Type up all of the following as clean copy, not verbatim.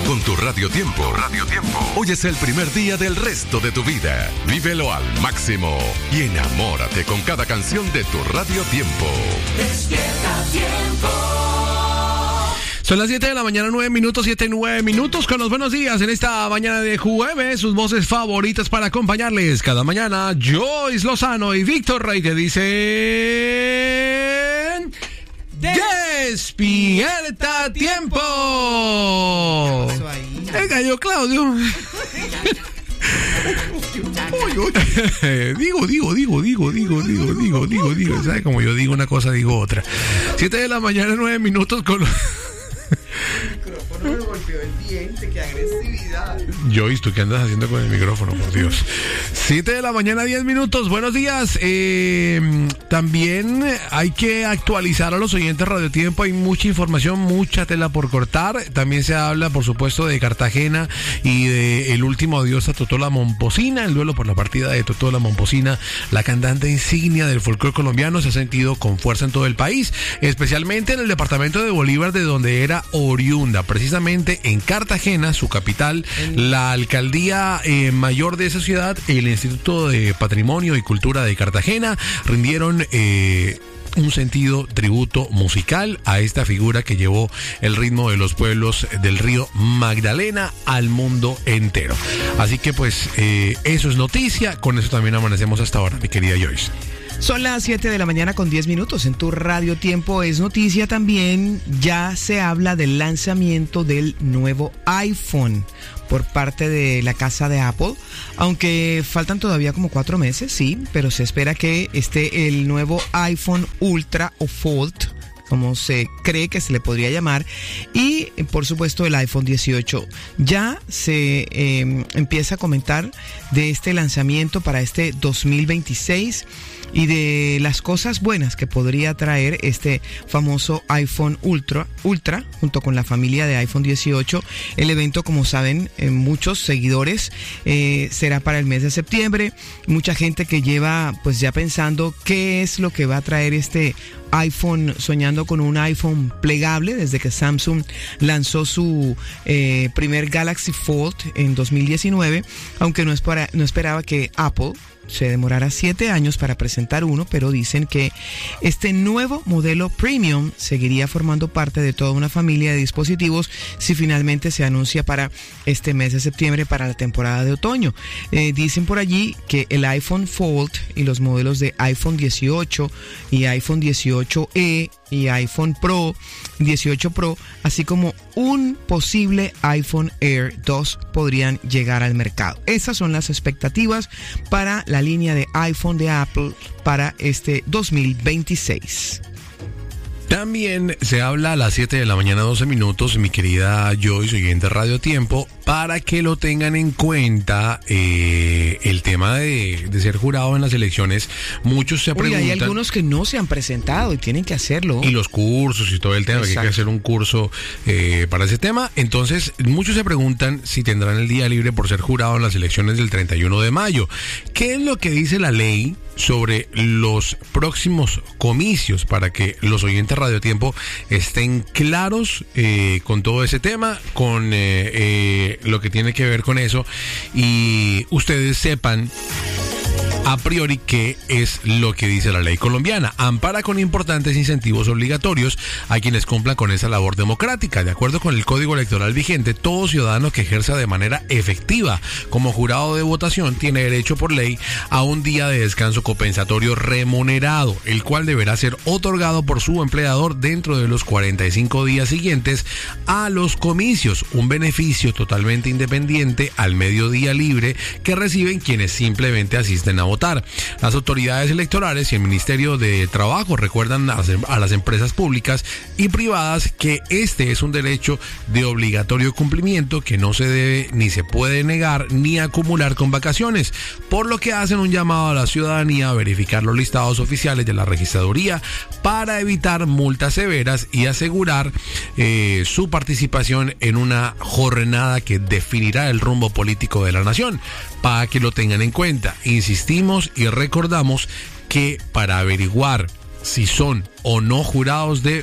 Con tu Radio Tiempo. Hoy es el primer día del resto de tu vida. Vívelo al máximo y enamórate con cada canción de tu Radio Tiempo. Despierta Tiempo. Son las 7 de la mañana, 9 minutos, 9 minutos con los buenos días en esta mañana de jueves. Sus voces favoritas para acompañarles cada mañana. Joyce Lozano y Víctor Rey que dicen... ¡Despierta Tiempo! El gallo Claudio. Digo. ¿Sabe? Como yo digo una cosa, digo otra. 7 de la mañana, 9 minutos con los... Me golpeó el diente, qué agresividad. Joyce, ¿tú qué andas haciendo con el micrófono, por Dios? 7 de la mañana, 10 minutos. Buenos días. También hay que actualizar a los oyentes Radio Tiempo. Hay mucha información, mucha tela por cortar. También se habla, por supuesto, de Cartagena y de el último adiós a Totó la Momposina. El duelo por la partida de Totó la Momposina, la cantante insignia del folclore colombiano, se ha sentido con fuerza en todo el país, especialmente en el departamento de Bolívar, de donde era oriunda. Precisamente en Cartagena, su capital, la alcaldía mayor de esa ciudad, el Instituto de Patrimonio y Cultura de Cartagena, rindieron un sentido tributo musical a esta figura que llevó el ritmo de los pueblos del río Magdalena al mundo entero. Así que pues eso es noticia, con eso también amanecemos hasta ahora, mi querida Joyce. Son las 7 de la mañana con 10 minutos. En tu Radio Tiempo es noticia también. Ya se habla del lanzamiento del nuevo iPhone por parte de la casa de Apple. Aunque faltan todavía como 4 meses, sí, pero se espera que esté el nuevo iPhone Ultra o Fold, como se cree que se le podría llamar, y por supuesto el iPhone 18. Ya se empieza a comentar de este lanzamiento para este 2026 y de las cosas buenas que podría traer este famoso iPhone Ultra junto con la familia de iPhone 18. El evento, como saben, muchos seguidores, será para el mes de septiembre. Mucha gente que lleva pues ya pensando qué es lo que va a traer este iPhone, soñando con un iPhone plegable desde que Samsung lanzó su primer Galaxy Fold en 2019, aunque no esperaba que Apple se demorará 7 años para presentar uno, pero dicen que este nuevo modelo premium seguiría formando parte de toda una familia de dispositivos si finalmente se anuncia para este mes de septiembre, para la temporada de otoño. Dicen por allí que el iPhone Fold y los modelos de iPhone 18 y iPhone 18e y iPhone Pro, 18 Pro, así como un posible iPhone Air 2 podrían llegar al mercado. Esas son las expectativas para la línea de iPhone de Apple para este 2026. También se habla a las 7 de la mañana, 12 minutos, mi querida Joyce, oyente Radio Tiempo, para que lo tengan en cuenta el tema de ser jurado en las elecciones. Muchos se preguntan... hay algunos que no se han presentado y tienen que hacerlo. Y los cursos y todo el tema, que hay que hacer un curso para ese tema. Entonces, muchos se preguntan si tendrán el día libre por ser jurado en las elecciones del 31 de mayo. ¿Qué es lo que dice la ley sobre los próximos comicios para que los oyentes Radio Tiempo estén claros con todo ese tema, con lo que tiene que ver con eso, y ustedes sepan a priori qué es lo que dice la ley colombiana? Ampara con importantes incentivos obligatorios a quienes cumplan con esa labor democrática. De acuerdo con el Código Electoral vigente, todo ciudadano que ejerza de manera efectiva como jurado de votación tiene derecho por ley a un día de descanso compensatorio remunerado, el cual deberá ser otorgado por su empleador dentro de los 45 días siguientes a los comicios, un beneficio totalmente independiente al mediodía libre que reciben quienes simplemente asisten a votar. Las autoridades electorales y el Ministerio de Trabajo recuerdan a las empresas públicas y privadas que este es un derecho de obligatorio cumplimiento que no se debe ni se puede negar ni acumular con vacaciones, por lo que hacen un llamado a la ciudadanía a verificar los listados oficiales de la registraduría para evitar multas severas y asegurar su participación en una jornada que definirá el rumbo político de la nación. Para que lo tengan en cuenta, insistimos y recordamos que para averiguar si son o no jurados de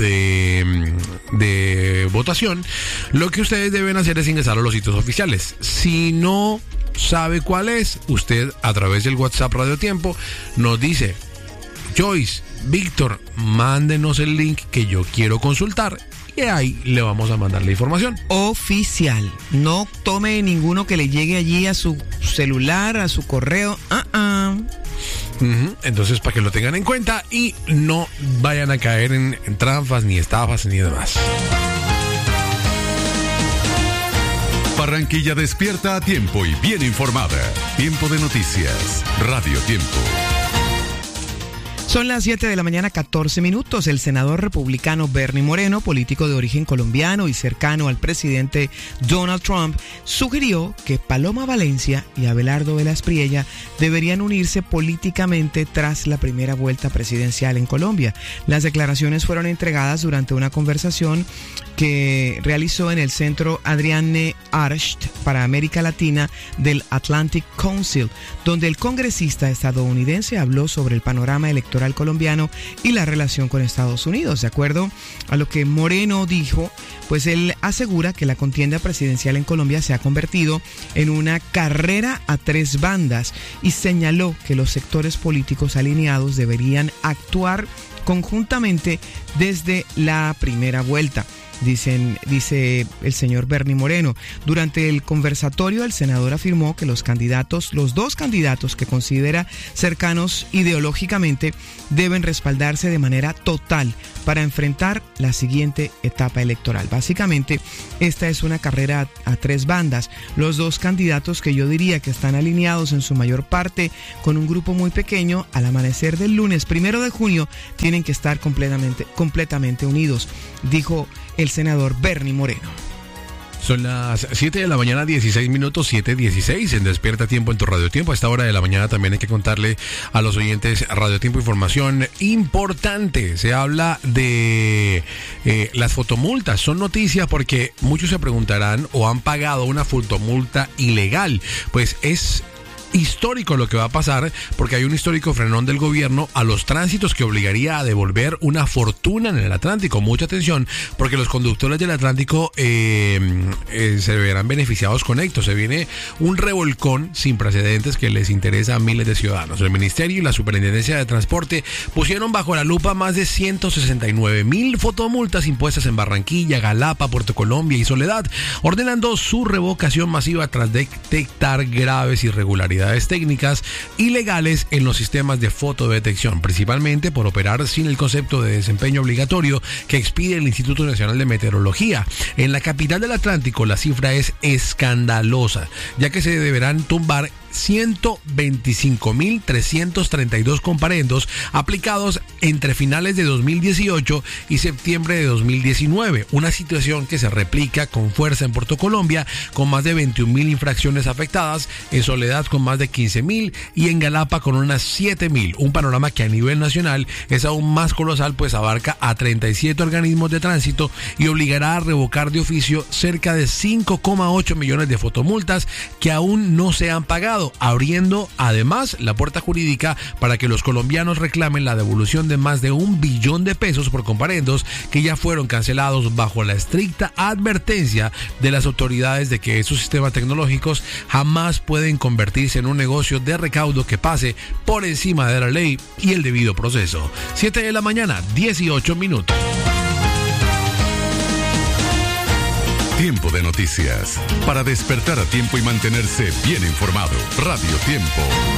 votación, lo que ustedes deben hacer es ingresar a los sitios oficiales. Si no sabe cuál es, usted a través del WhatsApp Radio Tiempo nos dice: Joyce, Víctor, mándenos el link que yo quiero consultar, y ahí le vamos a mandar la información oficial. No tome ninguno que le llegue allí a su celular, a su correo. Entonces, para que lo tengan en cuenta y no vayan a caer en trampas, ni estafas, ni demás. Barranquilla despierta a tiempo y bien informada. Tiempo de noticias. Radio Tiempo. Son las 7 de la mañana, 14 minutos. El senador republicano Bernie Moreno, político de origen colombiano y cercano al presidente Donald Trump, sugirió que Paloma Valencia y Abelardo Velas Priella deberían unirse políticamente tras la primera vuelta presidencial en Colombia. Las declaraciones fueron entregadas durante una conversación que realizó en el Centro Adrienne Arsht para América Latina del Atlantic Council, donde el congresista estadounidense habló sobre el panorama electoral colombiano y la relación con Estados Unidos. De acuerdo a lo que Moreno dijo, pues él asegura que la contienda presidencial en Colombia se ha convertido en una carrera a tres bandas y señaló que los sectores políticos alineados deberían actuar conjuntamente desde la primera vuelta. Dice el señor Bernie Moreno. Durante el conversatorio, el senador afirmó que los dos candidatos que considera cercanos ideológicamente deben respaldarse de manera total para enfrentar la siguiente etapa electoral. Básicamente, esta es una carrera a tres bandas. Los dos candidatos que yo diría que están alineados en su mayor parte con un grupo muy pequeño, al amanecer del lunes 1 de junio, tienen que estar completamente unidos, dijo el senador Bernie Moreno. Son las 7 de la mañana, 16 minutos, 7:16 en Despierta Tiempo en tu Radio Tiempo. A esta hora de la mañana también hay que contarle a los oyentes Radio Tiempo información importante. Se habla de las fotomultas. Son noticias porque muchos se preguntarán o han pagado una fotomulta ilegal. Pues es histórico lo que va a pasar, porque hay un histórico frenón del gobierno a los tránsitos que obligaría a devolver una fortuna en el Atlántico. Mucha atención, porque los conductores del Atlántico se verán beneficiados con esto. Se viene un revolcón sin precedentes que les interesa a miles de ciudadanos. El Ministerio y la Superintendencia de Transporte pusieron bajo la lupa más de 169,000 fotomultas impuestas en Barranquilla, Galapa, Puerto Colombia y Soledad, ordenando su revocación masiva tras detectar graves irregularidades técnicas y legales en los sistemas de fotodetección, principalmente por operar sin el concepto de desempeño obligatorio que expide el Instituto Nacional de Meteorología. En la capital del Atlántico la cifra es escandalosa, ya que se deberán tumbar 125,332 comparendos aplicados entre finales de 2018 y septiembre de 2019, una situación que se replica con fuerza en Puerto Colombia, con más de 21,000 infracciones afectadas, en Soledad con más de 15,000 y en Galapa con unas 7,000, un panorama que a nivel nacional es aún más colosal, pues abarca a 37 organismos de tránsito y obligará a revocar de oficio cerca de 5,8 millones de fotomultas que aún no se han pagado, abriendo además la puerta jurídica para que los colombianos reclamen la devolución de más de 1 billón de pesos por comparendos que ya fueron cancelados bajo la estricta advertencia de las autoridades de que esos sistemas tecnológicos jamás pueden convertirse en un negocio de recaudo que pase por encima de la ley y el debido proceso. 7 de la mañana, 18 minutos. Tiempo de noticias. Para despertar a tiempo y mantenerse bien informado. Radio Tiempo.